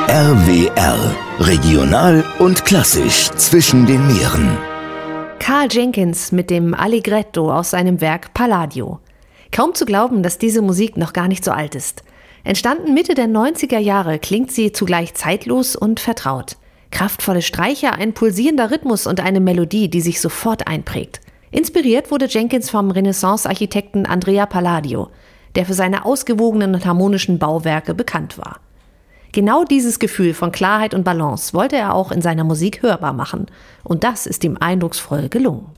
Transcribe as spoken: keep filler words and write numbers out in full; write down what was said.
R W R. Regional und klassisch zwischen den Meeren. Karl Jenkins mit dem Allegretto aus seinem Werk Palladio. Kaum zu glauben, dass diese Musik noch gar nicht so alt ist. Entstanden Mitte der neunziger Jahre, klingt sie zugleich zeitlos und vertraut. Kraftvolle Streicher, ein pulsierender Rhythmus und eine Melodie, die sich sofort einprägt. Inspiriert wurde Jenkins vom Renaissance-Architekten Andrea Palladio, der für seine ausgewogenen und harmonischen Bauwerke bekannt war. Genau dieses Gefühl von Klarheit und Balance wollte er auch in seiner Musik hörbar machen. Und das ist ihm eindrucksvoll gelungen.